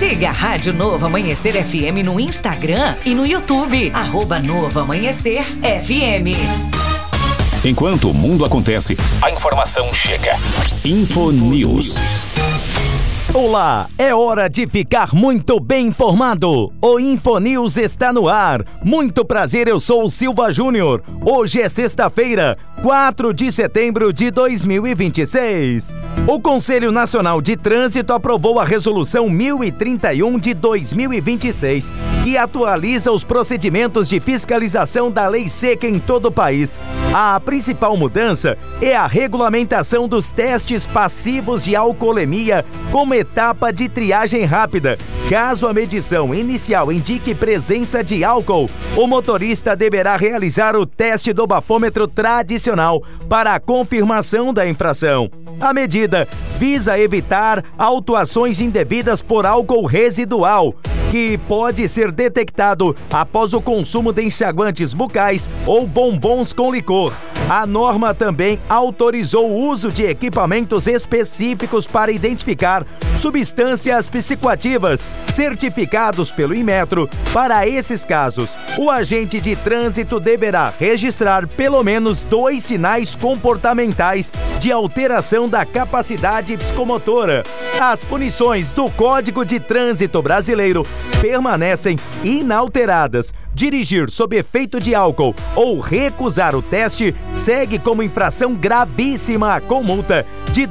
Siga a Rádio Novo Amanhecer FM no Instagram e no YouTube, @Novo Amanhecer FM. Enquanto o mundo acontece, a informação chega. Infonews. Olá, é hora de ficar muito bem informado. O Infonews está no ar. Muito prazer, eu sou o Silva Júnior. Hoje é sexta-feira, 4 de setembro de 2026. O Conselho Nacional de Trânsito aprovou a Resolução 1031 de 2026, que atualiza os procedimentos de fiscalização da lei seca em todo o país. A principal mudança é a regulamentação dos testes passivos de alcoolemia como etapa de triagem rápida. Caso a medição inicial indique presença de álcool, o motorista deverá realizar o teste do bafômetro tradicional para a confirmação da infração. A medida visa evitar autuações indevidas por álcool residual, que pode ser detectado após o consumo de enxaguantes bucais ou bombons com licor. A norma também autorizou o uso de equipamentos específicos para identificar substâncias psicoativas, certificados pelo Inmetro. Para esses casos, o agente de trânsito deverá registrar pelo menos 2 sinais comportamentais de alteração da capacidade psicomotora. As punições do Código de Trânsito Brasileiro permanecem inalteradas. Dirigir sob efeito de álcool ou recusar o teste segue como infração gravíssima, com multa de R$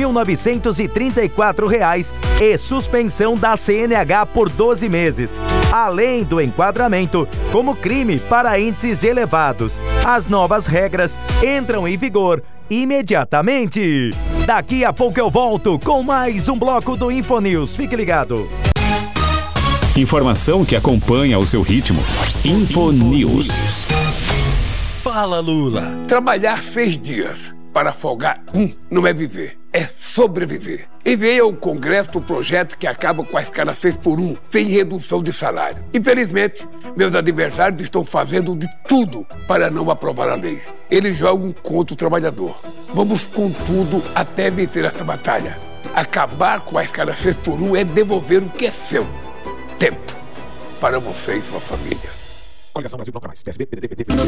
2.934 e suspensão da CNH por 12 meses, além do enquadramento como crime para índices elevados. As novas regras entram em vigor imediatamente. Daqui a pouco eu volto com mais um bloco do Infonews. Fique ligado. Informação que acompanha o seu ritmo. Infonews. Fala, Lula. Trabalhar 6 dias para folgar não é viver, é sobreviver. Enviei ao Congresso o projeto que acaba com a escala 6x1, sem redução de salário. Infelizmente, meus adversários estão fazendo de tudo para não aprovar a lei. Eles jogam contra o trabalhador. Vamos com tudo até vencer essa batalha. Acabar com a escala 6x1 é devolver o que é seu. Tempo para você e sua família. Coligação Brasil Bloco Mais, PSB, PDT, PT.